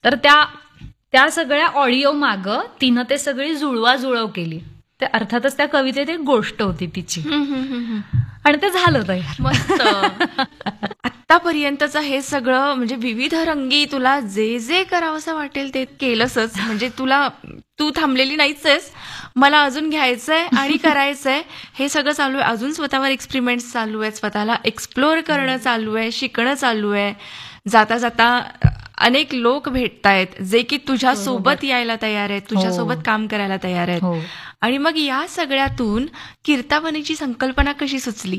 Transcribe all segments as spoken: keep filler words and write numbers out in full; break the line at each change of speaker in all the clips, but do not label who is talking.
तर त्या त्या सगळ्या ऑडिओ माग तिनं ते सगळी जुळवाजुळव केली. ते अर्थातच त्या कवितेत एक गोष्ट होती तिची आणि ते झालं तयार.
मस्त. आतापर्यंतचं हे सगळं म्हणजे विविध रंगी तुला जे जे करावंसं वाटेल ते केलंसच. म्हणजे तुला तू थांबलेली नाहीच आहेस. मला अजून घ्यायचंय आणि करायचंय हे सगळं चालू आहे. अजून स्वतःवर एक्सपेरिमेंट चालू आहेत, स्वतःला एक्सप्लोअर करणं चालू आहे, शिकणं चालू आहे. जाता जाता अनेक लोक भेटतायत जे की तुझ्या सोबत यायला तयार आहेत, तुझ्यासोबत काम करायला तयार आहेत. आणि मग या सगळ्यातून कीर्तावनीची संकल्पना कशी सुचली?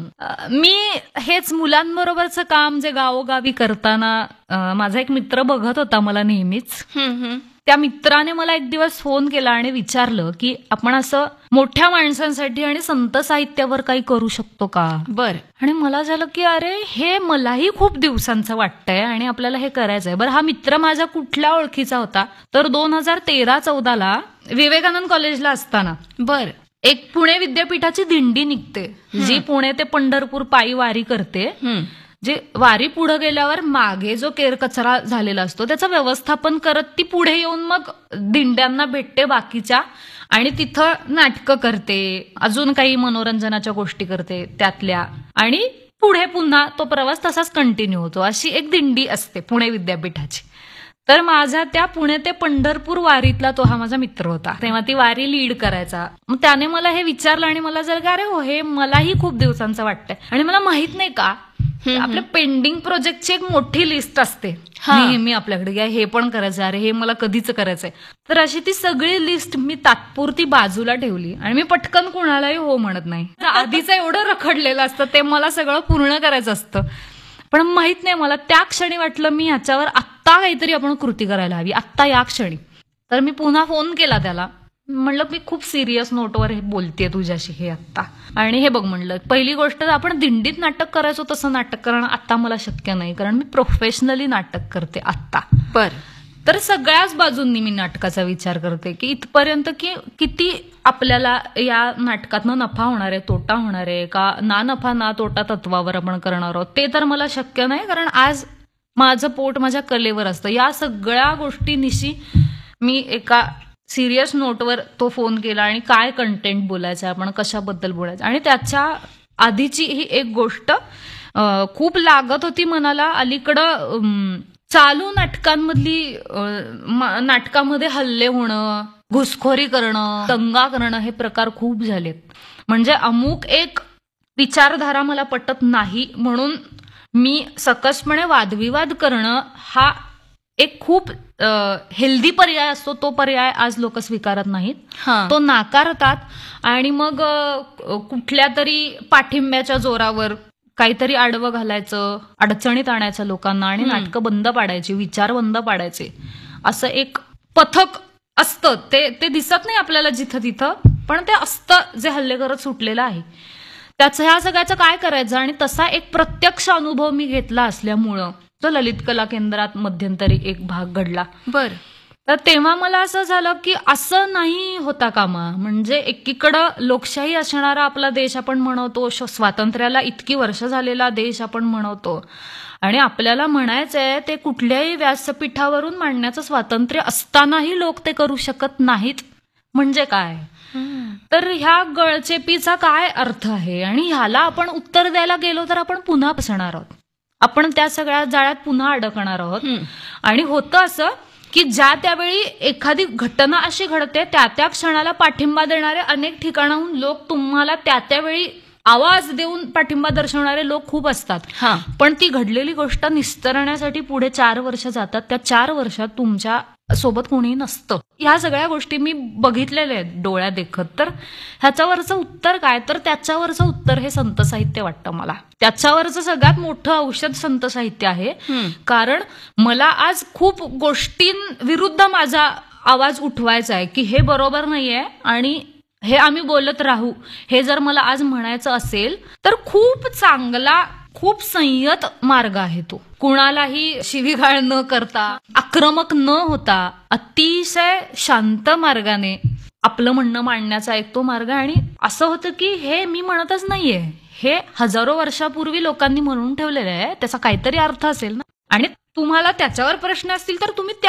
मी हेच मुलांबरोबरचं काम जे गावोगावी करताना माझा एक मित्र बघत होता मला नेहमीच. त्या मित्राने मला एक दिवस फोन केला आणि विचारलं की आपण असं मोठ्या माणसांसाठी आणि संत साहित्यावर काही करू शकतो का.
बर.
आणि मला झालं की अरे हे मलाही खूप दिवसांचं वाटतंय आणि आपल्याला हे करायचंय. बरं, हा मित्र माझा कुठल्या ओळखीचा होता तर दोन हजार तेरा चौदाला विवेकानंद कॉलेजला असताना
बर
एक पुणे विद्यापीठाची दिंडी निघते जी पुणे ते पंढरपूर पायी वारी करते. जे वारी पुढे गेल्यावर मागे जो केर कचरा झालेला असतो त्याचं व्यवस्थापन करत ती पुढे येऊन मग दिंड्यांना भेटते बाकीच्या आणि तिथं नाटकं करते, अजून काही मनोरंजनाच्या गोष्टी करते त्यातल्या, आणि पुढे पुन्हा तो प्रवास तसाच कंटिन्यू होतो. अशी एक दिंडी असते पुणे विद्यापीठाची. तर माझा त्या पुणे ते पंढरपूर वारीतला तो हा माझा मित्र होता. तेव्हा ती वारी लीड करायचा. मग त्याने मला हे विचारलं आणि मला जर का अरे हो हे मलाही खूप दिवसांचं वाटतंय आणि मला माहित नाही का आपल्या पेंडिंग प्रोजेक्टची एक मोठी लिस्ट असते नेहमी आपल्याकडे, हे पण करायचं, अरे हे मला कधीच करायचंय. तर अशी ती सगळी लिस्ट मी तात्पुरती बाजूला ठेवली आणि मी पटकन कुणालाही हो म्हणत नाही. आधीच एवढं रखडलेलं असतं ते मला सगळं पूर्ण करायचं असतं. पण माहित नाही मला त्या क्षणी वाटलं मी ह्याच्यावर आत्ता काहीतरी आपण कृती करायला हवी, आत्ता या क्षणी. तर मी पुन्हा फोन केला त्याला, म्हणलं मी खूप सिरियस नोटवर हे बोलतेय तुझ्याशी हे आत्ता. आणि हे बघ म्हणलं, पहिली गोष्ट आपण दिंडीत नाटक करायचो तसं नाटक करणं आता मला शक्य नाही, कारण मी प्रोफेशनली नाटक करते आत्ता.
बर.
तर सगळ्याच बाजूंनी मी नाटकाचा विचार करते की इथपर्यंत की किती आपल्याला या नाटकातनं नफा होणार आहे, तोटा होणार आहे का, ना नफा ना तोटा तत्वावर आपण करणार आहोत ते तर मला शक्य नाही, कारण आज माझं पोट माझ्या कलेवर असतं. या सगळ्या गोष्टींनिशी मी एका सिरियस नोटवर तो फोन केला आणि काय कंटेंट बोलायचं, आपण कशाबद्दल बोलायचं. आणि त्याच्या आधीची ही एक गोष्ट खूप लागत होती मनाला. अलीकडं चालू नाटकांमधली नाटकामध्ये हल्ले होणं, घुसखोरी करणं, दंगा करणं हे प्रकार खूप झालेत. म्हणजे अमुक एक विचारधारा मला पटत नाही म्हणून मी सकसपणे वादविवाद करणं हा एक खूप हेल्दी पर्याय असतो. तो पर्याय आज लोक स्वीकारत नाहीत, तो नाकारतात आणि मग कुठल्या तरी पाठिंब्याच्या जोरावर काहीतरी आडवं घालायचं, अडचणीत आणायचं लोकांना आणि नाटकं बंद पाडायची, विचार बंद पाडायचे, असं एक पथक असतं. ते ते दिसत नाही आपल्याला जिथं तिथं, पण ते असतं जे हल्ले करत सुटलेलं आहे. त्याचं ह्या सगळ्याचं काय करायचं. आणि तसा एक प्रत्यक्ष अनुभव मी घेतला असल्यामुळं तो ललित कला केंद्रात मध्यंतरी एक भाग घडला.
बर.
तर तेव्हा मला असं झालं की असं नाही होता कामा. म्हणजे एकीकडं लोकशाही असणारा आपला देश आपण म्हणवतो, स्वातंत्र्याला इतकी वर्ष झालेला देश आपण म्हणवतो, आणि आपल्याला म्हणायचंय ते कुठल्याही व्यासपीठावरून मांडण्याचं स्वातंत्र्य असतानाही लोक ते करू शकत नाहीत. म्हणजे काय. तर ह्या गळचेपीचा काय अर्थ आहे. आणि ह्याला आपण उत्तर द्यायला गेलो तर आपण पुन्हा फसणार आहोत, आपण त्या सगळ्या जाळ्यात पुन्हा अडकणार आहोत. आणि होतं असं की ज्या त्यावेळी एखादी घटना अशी घडते त्या त्या क्षणाला पाठिंबा देणारे अनेक ठिकाणाहून लोक, तुम्हाला त्या त्यावेळी आवाज देऊन पाठिंबा दर्शवणारे लोक खूप असतात. पण ती घडलेली गोष्ट निस्तरण्यासाठी पुढे चार वर्ष जातात. त्या चार वर्षात तुमच्या सोबत कोणी नसतं. ह्या सगळ्या गोष्टी मी बघितलेल्या आहेत डोळ्या देखत. तर ह्याच्यावरचं उत्तर काय, तर त्याच्यावरचं उत्तर हे संत साहित्य वाटतं मला. त्याच्यावरचं सगळ्यात मोठं औषध संत साहित्य आहे. कारण मला आज खूप गोष्टींविरुद्ध माझा आवाज उठवायचा आहे की हे बरोबर नाहीये आणि हे आम्ही बोलत राहू, हे जर मला आज म्हणायचं असेल तर खूप चांगला, खूप संयत मार्ग आहे तो. कुणालाही शिवीगाळ न करता, आक्रमक न होता, अतिशय शांत मार्गाने आपलं म्हणणं मांडण्याचा एक तो मार्ग. आणि असं होतं की हे मी म्हणतच नाहीये, हे हजारो वर्षापूर्वी लोकांनी म्हणून ठेवलेलं आहे, त्याचा काहीतरी अर्थ असेल ना. आणि तुम्हाला त्याच्यावर प्रश्न असतील तर तुम्ही